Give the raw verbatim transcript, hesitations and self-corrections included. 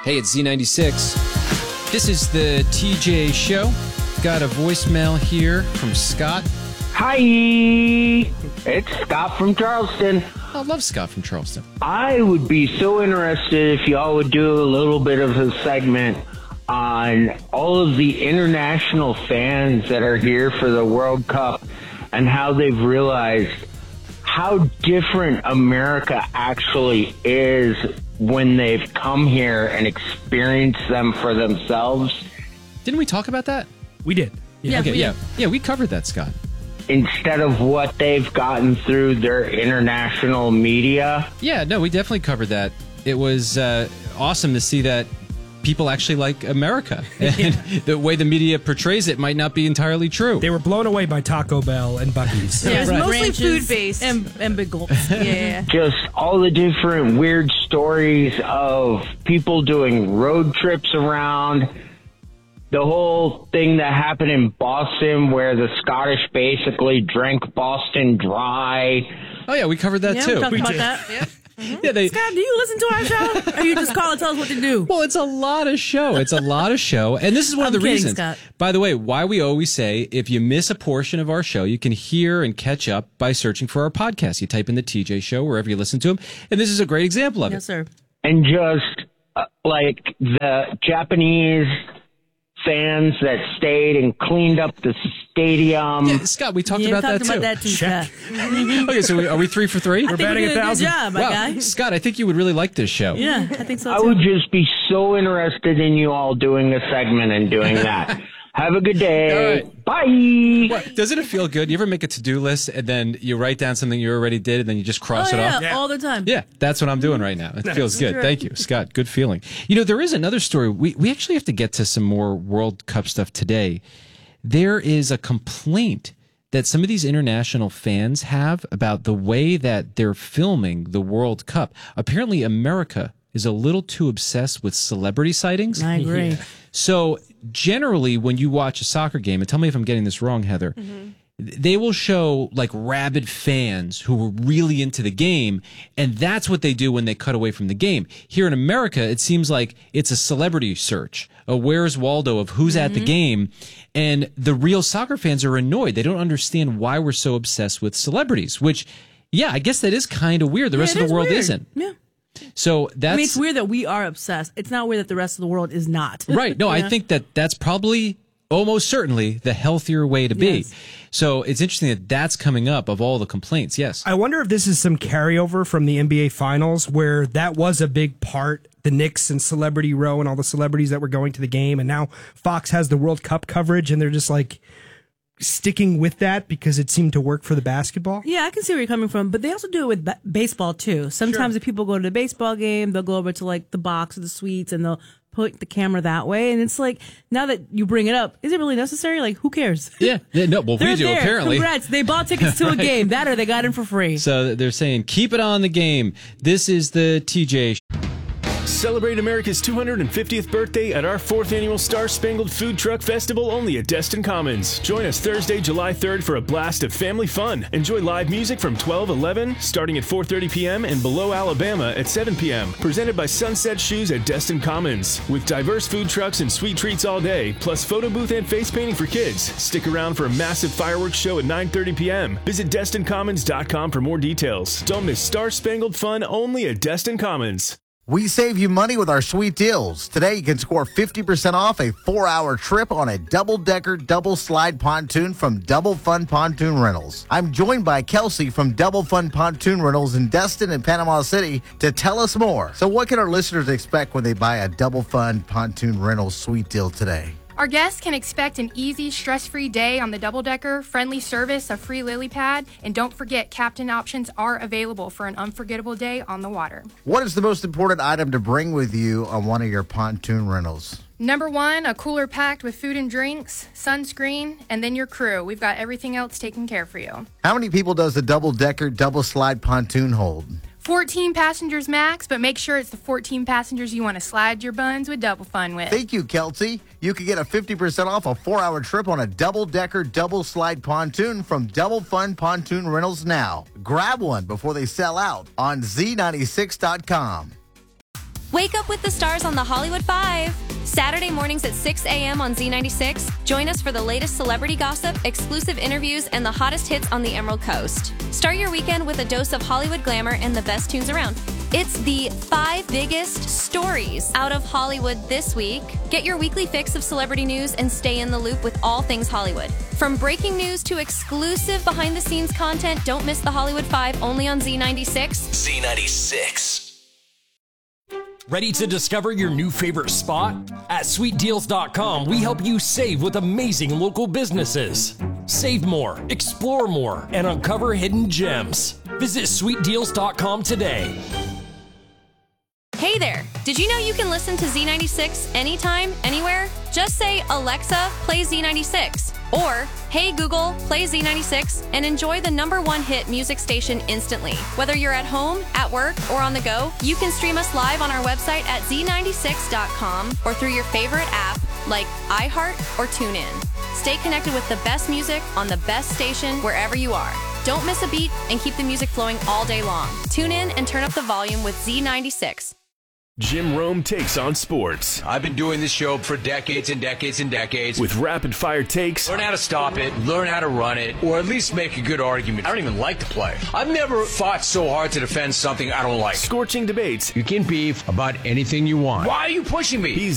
Hey, it's Z ninety-six. This is the T J Show. Got a voicemail here from Scott. Hi, it's Scott from Charleston. I love Scott from Charleston. I would be so interested if y'all would do a little bit of a segment on all of the international fans that are here for the World Cup and how they've realized how different America actually is when they've come here and experienced them for themselves. Didn't we talk about that? We did. Yeah. Okay, yeah. Yeah, we covered that, Scott. Instead of what they've gotten through their international media. Yeah, no, we definitely covered that. It was uh, awesome to see that people actually like America. And the way the media portrays it might not be entirely true. They were blown away by Taco Bell and Buc-ee's. Yeah, it's Right. mostly Ranches food-based. and, and big gulps. Yeah. Just all the different weird stories of people doing road trips around. The whole thing that happened in Boston where the Scottish basically drank Boston dry. Oh, yeah, we covered that Yeah, too. we talked We about did. that. Yep. Yeah, they, Scott, do you listen to our show? Or you just call and tell us what to do? well, it's a lot of show. It's a lot of show. And this is one of I'm the kidding, reasons. Scott. By the way, why we always say if you miss a portion of our show, you can hear and catch up by searching for our podcast. You type in the T J Show wherever you listen to them. And this is a great example of Yes, it. sir. And just uh, like the Japanese fans that stayed and cleaned up the stadium. Yeah, Scott, we talked Yeah, about we that talked too. about that too, Check. Scott. Okay, so we, are we three for three? I think batting we did a a good thousand. job, my Wow, guy. Scott, I think you would really like this show. Yeah, I think so I too. would just be so interested in you all doing a segment and doing that. Have a good day. All right. Bye. What, doesn't it feel good? You ever make a to-do list and then you write down something you already did and then you just Oh, cross it yeah, off? Yeah. all the time. Yeah, that's what I'm doing right now. It feels good. right. Thank you, Scott. Good feeling. You know, there is another story. We we actually have to get to some more World Cup stuff today. There is a complaint that some of these international fans have about the way that they're filming the World Cup. Apparently, America is a little too obsessed with celebrity sightings. I agree. So generally, when you watch a soccer game, and tell me if I'm getting this wrong, Heather, they will show like rabid fans who were really into the game, and that's what they do when they cut away from the game. Here in America, it seems like it's a celebrity search, a Where's Waldo of who's at the game, and the real soccer fans are annoyed. They don't understand why we're so obsessed with celebrities, which, yeah, I guess that is kind of weird. The rest Yeah, of it the world weird. isn't. Yeah. So that's I mean, it's weird that we are obsessed. It's not weird that the rest of the world is not. right. No, I Yeah. think that that's probably almost certainly the healthier way to be. Yes. So it's interesting that that's coming up of all the complaints. Yes. I wonder if this is some carryover from the N B A Finals where that was a big part, the Knicks and Celebrity Row and all the celebrities that were going to the game. And now Fox has the World Cup coverage and they're just like sticking with that because it seemed to work for the basketball. Yeah, I can see where you're coming from, but they also do it with ba- baseball too. Sometimes if people go to the baseball game, they'll go over to like the box or the suites and they'll put the camera that way. And it's like, now that you bring it up, is it really necessary? Like, who cares? Yeah. yeah no, well, They're we do there. apparently. Congrats. They bought tickets to a game. That or they got in for free. So they're saying keep it on the game. This is the T J. Celebrate America's two hundred fiftieth birthday at our fourth annual Star Spangled Food Truck Festival only at Destin Commons. Join us Thursday, July third for a blast of family fun. Enjoy live music from twelve eleven, starting at four thirty p.m. and Below Alabama at seven p.m. Presented by Sunset Shoes at Destin Commons. With diverse food trucks and sweet treats all day, plus photo booth and face painting for kids. Stick around for a massive fireworks show at nine thirty p.m. Visit Destin Commons dot com for more details. Don't miss Star Spangled Fun only at Destin Commons. We save you money with our sweet deals. Today, you can score fifty percent off a four-hour trip on a double-decker, double-slide pontoon from Double Fun Pontoon Rentals. I'm joined by Kelsey from Double Fun Pontoon Rentals in Destin and Panama City to tell us more. So what can our listeners expect when they buy a Double Fun Pontoon Rentals sweet deal today? Our guests can expect an easy, stress-free day on the double-decker, friendly service, a free lily pad, and don't forget captain options are available for an unforgettable day on the water. What is the most important item to bring with you on one of your pontoon rentals? Number one, a cooler packed with food and drinks, sunscreen, and then your crew. We've got everything else taken care for you. How many people does the double-decker, double-slide pontoon hold? fourteen passengers max, but make sure it's the fourteen passengers you want to slide your buns with Double Fun with. Thank you, Kelsey. You can get a fifty percent off a four-hour trip on a double-decker, double-slide pontoon from Double Fun Pontoon Rentals now. Grab one before they sell out on Z ninety-six dot com. Wake up with the stars on the Hollywood Five. Saturday mornings at six a.m. on Z ninety-six. Join us for the latest celebrity gossip, exclusive interviews, and the hottest hits on the Emerald Coast. Start your weekend with a dose of Hollywood glamour and the best tunes around. It's the five biggest stories out of Hollywood this week. Get your weekly fix of celebrity news and stay in the loop with all things Hollywood. From breaking news to exclusive behind-the-scenes content, don't miss the Hollywood Five only on Z ninety-six. Z ninety-six. Ready to discover your new favorite spot? At sweet deals dot com, we help you save with amazing local businesses. Save more, explore more, and uncover hidden gems. Visit sweet deals dot com today. Hey there! Did you know you can listen to Z ninety-six anytime, anywhere? Just say, Alexa, play Z ninety-six. Or, hey Google, play Z ninety-six, and enjoy the number one hit music station instantly. Whether you're at home, at work, or on the go, you can stream us live on our website at Z ninety-six dot com or through your favorite app like iHeart or TuneIn. Stay connected with the best music on the best station wherever you are. Don't miss a beat and keep the music flowing all day long. Tune in and turn up the volume with Z ninety-six. Jim Rome takes on sports. I've been doing this show for decades and decades and decades. With rapid-fire takes. Learn how to stop it, learn how to run it, or at least make a good argument. I don't even like to play. I've never fought so hard to defend something I don't like. Scorching debates. You can beef about anything you want. Why are you pushing me? He's